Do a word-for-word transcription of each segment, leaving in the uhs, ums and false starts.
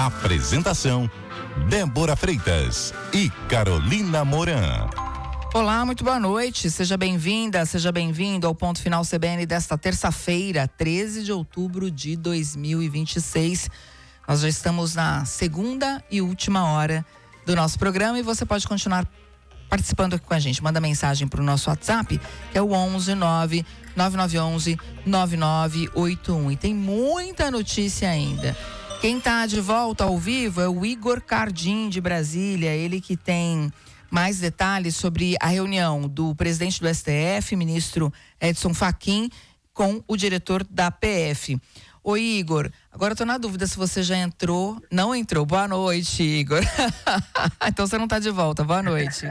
Apresentação: Débora Freitas e Carolina Moran. Olá, muito boa noite. Seja bem-vinda, seja bem-vindo ao Ponto Final C B N desta terça-feira, treze de outubro de dois mil e vinte e seis. Nós já estamos na segunda e última hora do nosso programa e você pode continuar participando aqui com a gente. Manda mensagem para o nosso WhatsApp, que é o onze nove nove nove um um nove nove oito um. E tem muita notícia ainda. Quem está de volta ao vivo é o Igor Cardim, de Brasília. Ele que tem mais detalhes sobre a reunião do presidente do S T F, ministro Edson Fachin, com o diretor da P F. Oi, Igor. Agora eu tô na dúvida se você já entrou. Não entrou. Boa noite, Igor. Então você não está de volta. Boa noite.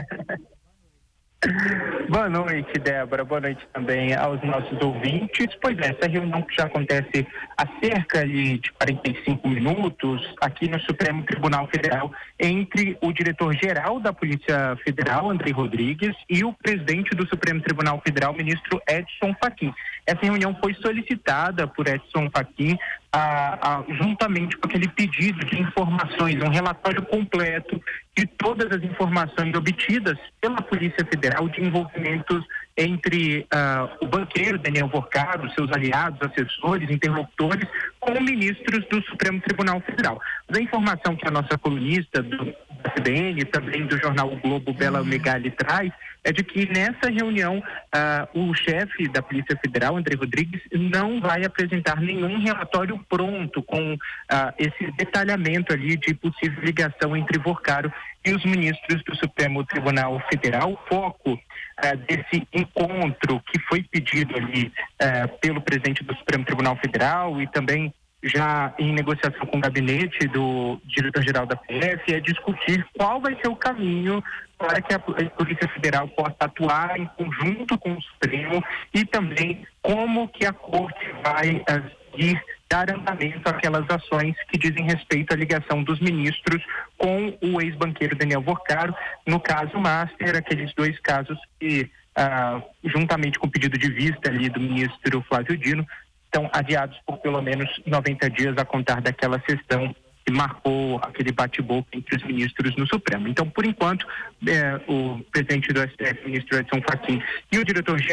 Boa noite, Débora. Boa noite também aos nossos ouvintes. Pois é, essa reunião que já acontece há cerca de quarenta e cinco minutos aqui no Supremo Tribunal Federal entre o diretor-geral da Polícia Federal, Andrei Rodrigues, e o presidente do Supremo Tribunal Federal, ministro Edson Fachin. Essa reunião foi solicitada por Edson Fachin a, a, juntamente com aquele pedido de informações, um relatório completo de todas as informações obtidas pela Polícia Federal de envolvimentos entre uh, o banqueiro Daniel Vorcaro, seus aliados, assessores, interlocutores, com ministros do Supremo Tribunal Federal. Mas a informação que a nossa colunista do, da C B N, também do jornal O Globo, Bela Megali, traz, é de que nessa reunião uh, o chefe da Polícia Federal, Andrei Rodrigues, não vai apresentar nenhum relatório pronto com uh, esse detalhamento ali de possível ligação entre Vorcaro e os ministros do Supremo Tribunal Federal. O foco uh, desse encontro que foi pedido ali uh, pelo presidente do Supremo Tribunal Federal e também já em negociação com o gabinete do diretor-geral da P F é discutir qual vai ser o caminho para que a Polícia Federal possa atuar em conjunto com o Supremo e também como que a Corte vai agir, dar andamento àquelas ações que dizem respeito à ligação dos ministros com o ex-banqueiro Daniel Vorcaro, no caso Master, aqueles dois casos que, ah, juntamente com o pedido de vista ali do ministro Flávio Dino, estão adiados por pelo menos noventa dias a contar daquela sessão que marcou aquele bate-boca entre os ministros no Supremo. Então, por enquanto, eh, o presidente do S T F, ministro Edson Fachin, e o diretor-geral